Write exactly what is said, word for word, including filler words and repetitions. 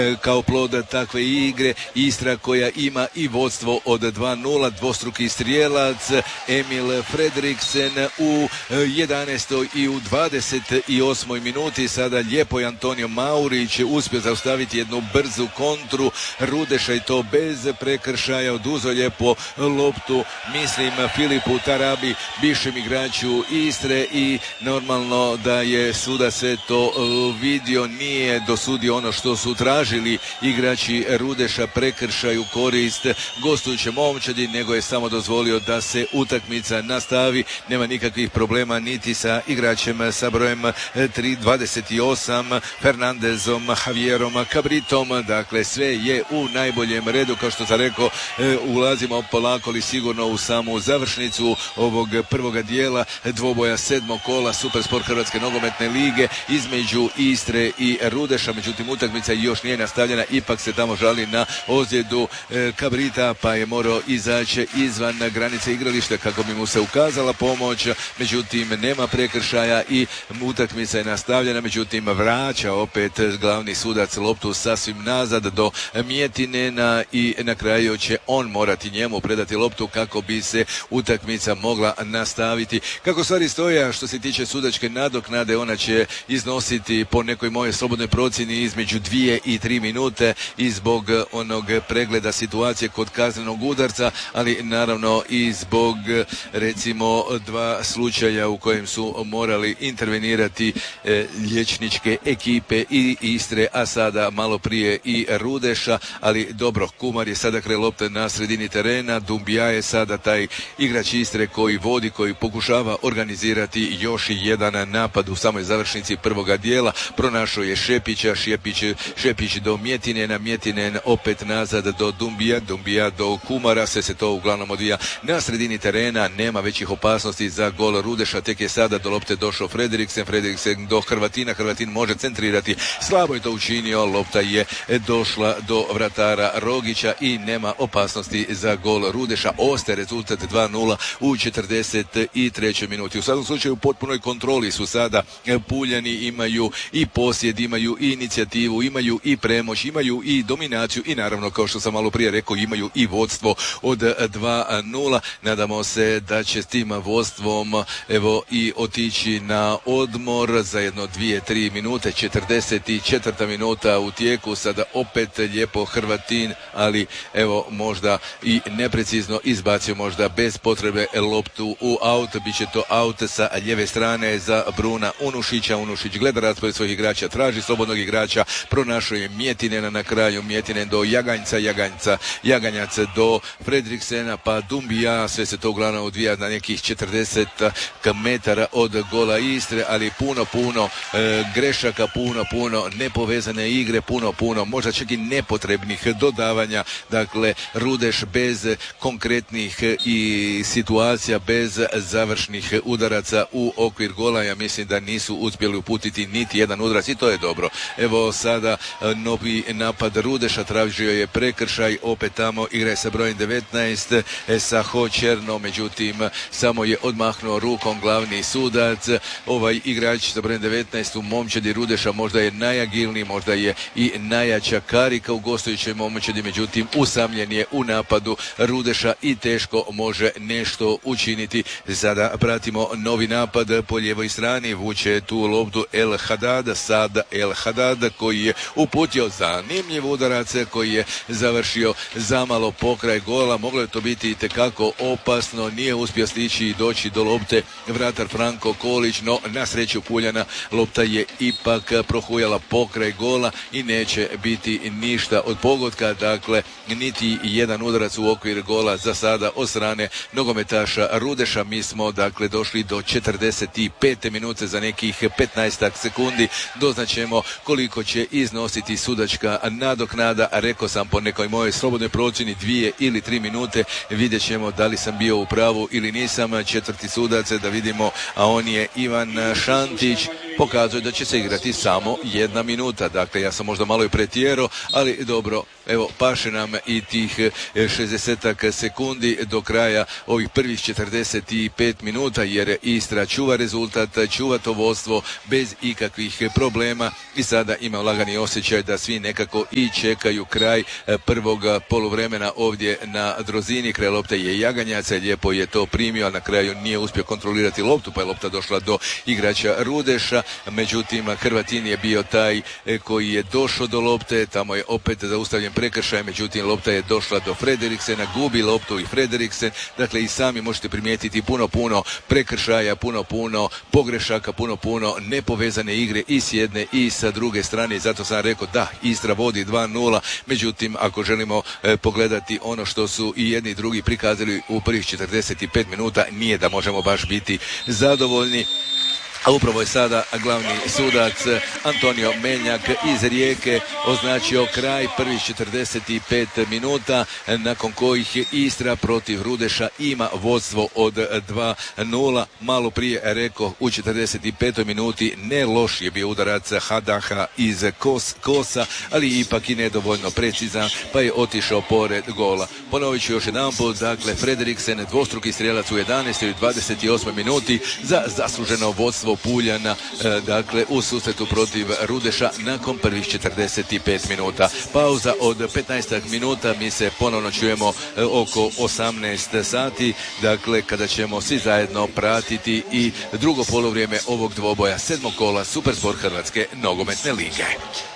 kao plod takve igre. Istra koja ima i vodstvo od dva nula, dvostruki strijelac Emil Fredriksen u jedanaestoj i u dvadeset osmoj minuti. Sada lijepo je Antonio Maurić uspio zaustaviti jednu brzu kontru Rudeša i to bez prekršaja. Oduzeo lijepo loptu, mislim, Filipu Tarabi, bivšem igraču Istre, i normalno da je suda sve to vidio, nije dosudio ono što su tražili igrači Rudeša, prekršaj u korist gostujuće momčadi, nego je samo dozvolio da se utakmica nastavi. Nema nikakvih problema niti sa igračem sa brojem tri dvadeset osam Fernandezom Javierom Cabritom. Dakle, sve je u najboljem redu. Kao što sam rekao, ulazimo polako ali sigurno u samu završnicu ovog prvoga dijela dvoboja sedmog kola Supersport Hrvatske nogometne lige između Istre i Rudeša. Međutim, utakmica još nije nastavljena, ipak se tamo žali na ozljedu Cabrita, pa je morao izaći izvan granice igrališta kako bi mu se ukazala pomoć. Međutim, nema prekršaja i utakmica je nastavljena. Međutim, vraća opet glavni sudac loptu sasvim nazad do Mjetinena i na kraju će on morati njemu predati loptu kako bi se utakmica mogla nastaviti. Kako stvari stoje što se tiče sudačke nadoknade, ona će iznositi po nekoj mojoj slobodnoj procjeni između dvije i tri minute i zbog onog pregleda situacije kod kaznenog udarca, ali naravno i zbog recimo dva slučaja u kojem su morali intervenirati e, liječničke ekipe i Istre, a sada malo prije i Rudeša. Ali dobro, Kumar je sada kraj lopte na sredini terena, Dumbia je sada taj igrač Istre koji vodi, koji pokušava organizirati još jedan napad u samoj završnici prvoga dijela. Pronašao je Šepića, Šepić, Šepić do Mjetinena, Mjetinen opet nazad do Dumbija, Dumbija do Kumara, sve se to uglavnom odvija na sredini terena, nema većih opasnosti za gol Rudeša, tek je sada do lopte došao Fredriksen, Fredriksen do Hrvatina, Hrvatin može centrirati, slabo je to učinio, lopta je došla do vratara Rogića i nema opasnosti za gol Rudeša. Ostaje rezultat dva nula u četrdeset trećoj minuti. U svakom slučaju u potpunoj kontroli su sada Puljani, imaju i posjed, imaju i inicijativu, imaju i premoć, imaju i dominaciju i naravno, kao što sam malo prije rekao, imaju i vodstvo od dva nula. Nadamo se da će s tim vodstvom evo i otići na odmor za jedno dvije, tri minute. četrdeset četvrta minuta u tijeku, sada opet lijepo Hrvatin, ali evo možda i neprecizno izbacio, možda bez potrebe loptu u aut. Biće to aut sa lijeve strane za Bruna Unušića. Unušić gleda raspored svojih igrača, traži slobodnog igrača, pronašao je Mjetinena na kraju, Mjetinen do Jaganjca, Jaganjca, Jaganjac do Fredriksena, pa Dumbija. Sve se to uglavnom odvija na nekih četrdeset metara od gola Istre, ali puno, puno e, grešaka, puno, puno nepovezane igre, puno, puno možda čak i nepotrebnih dodavanja. Dakle, Rudeš bez konkretnih i situacija, bez završnih udaraca u okvir gola. Ja mislim da nisu uspjeli uputiti niti jedan udarac i to je dobro. Evo sada novi napad Rudeša, tražio je prekršaj, opet tamo igra sa brojem devetnaest sa Hoćerno, međutim samo je odmahnuo rukom glavni sudac. Ovaj igrač sa brojem devetnaest u momčadi Rudeša možda je najagilniji, možda je i najjača karika u gostujućoj momčadi, međutim usamljen je u napadu Rudeša i teško može nešto učiniti. Sada pratimo novi napad po lijevoj strani, vuče tu loptu El Haddad, sad El Haddad koji je uputio zanimljiv udarac koji je završio zamalo pokraj gola. Moglo je to biti itekako opasno, nije uspio stići i doći do lopte vratar Franko Kolić, no na sreću Puljana lopta je ipak prohujala pokraj gola i neće biti ništa od pogotka. Dakle, niti jedan udarac u okvir gola za sada od strane nogometaša Rudeša. Mi smo dakle došli do četrdeset pete minute, za nekih petnaestak sekundi doznaćemo koliko će iznositi sudačka nadoknada. Rekao sam po nekoj mojoj slobodnoj procjeni dvije ili tri minute, vidjet ćemo da li sam bio u pravu ili nisam. Četvrti sudac da vidimo, a on je Ivan Šantić. pokazuje da će se igrati samo jedna minuta. Dakle, ja sam možda malo i pretjerao, ali dobro, evo, paše nam i tih šezdesetak sekundi do kraja ovih prvih četrdeset pet minuta, jer Istra čuva rezultat, čuva to vodstvo bez ikakvih problema i sada ima lagani osjećaj da svi nekako i čekaju kraj prvog poluvremena ovdje na Drozini. Kraj lopte je Jaganjaca, lijepo je to primio, a na kraju nije uspio kontrolirati loptu, pa je lopta došla do igrača Rudeša. Međutim, Hrvatin je bio taj koji je došao do lopte, tamo je opet zaustavljen prekršaj, međutim lopta je došla do Frederiksena, gubi loptu i Frederiksen. Dakle, i sami možete primijetiti puno, puno prekršaja, puno, puno pogrešaka, puno, puno nepovezane igre i s jedne i sa druge strane. Zato sam rekao da Istra vodi dva nula, međutim ako želimo e, pogledati ono što su i jedni i drugi prikazali u prvih četrdeset pet minuta, nije da možemo baš biti zadovoljni. A upravo je sada glavni sudac Antonio Meljak iz Rijeke označio kraj prvih četrdeset pet minuta, nakon kojih je Istra protiv Rudeša ima vodstvo od dva nula. Malo prije rekao u četrdeset petoj minuti ne loš je bio udarac Hadaha iz Kos, Kosa, ali ipak i nedovoljno precizan, pa je otišao pored gola. Ponovit ću još jedan put, dakle, Frederiksen, dvostruki strijelac u jedanaestoj i dvadeset osmoj minuti za zasluženo vodstvo Puljana, e, dakle, u susretu protiv Rudeša nakon prvih četrdeset pet minuta. Pauza od petnaest minuta, mi se ponovno čujemo e, oko osamnaest sati, dakle, kada ćemo svi zajedno pratiti i drugo poluvrijeme ovog dvoboja sedmog kola Supersport Hrvatske nogometne lige.